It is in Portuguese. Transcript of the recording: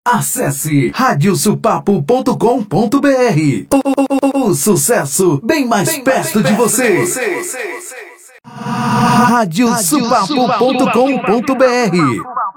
Acesse radiosupapo.com.br. O sucesso bem mais perto de você. radiosupapo.com.br